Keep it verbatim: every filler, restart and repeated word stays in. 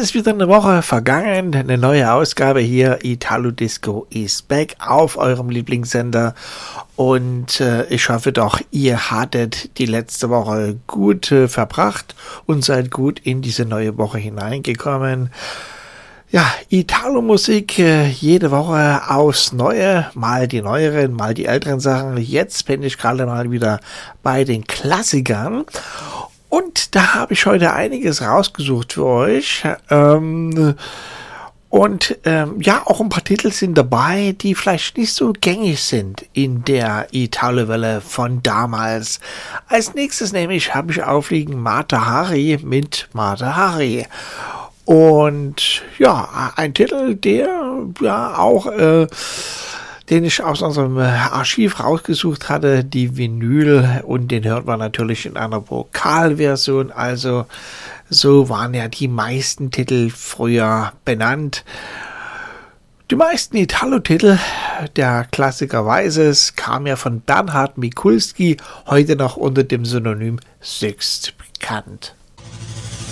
ist wieder eine Woche vergangen, eine neue Ausgabe hier, Italo Disco is back auf eurem Lieblingssender und äh, ich hoffe doch, ihr hattet die letzte Woche gut äh, verbracht und seid gut in diese neue Woche hineingekommen. Ja, Italo-Musik äh, jede Woche aufs Neue, mal die neueren, mal die älteren Sachen. Jetzt bin ich gerade mal wieder bei den Klassikern. Und da habe ich heute einiges rausgesucht für euch. Ähm, und ähm, ja, auch ein paar Titel sind dabei, die vielleicht nicht so gängig sind in der Italo-Welle von damals. Als nächstes nämlich habe ich aufliegen Mata Hari mit Mata Hari. Und ja, ein Titel, der ja auch... Äh, den ich aus unserem Archiv rausgesucht hatte, die Vinyl, und den hört man natürlich in einer Vokalversion, also so waren ja die meisten Titel früher benannt. Die meisten Italo-Titel, der Klassiker weiß es, kam ja von Bernhard Mikulski, heute noch unter dem Synonym Sixt bekannt.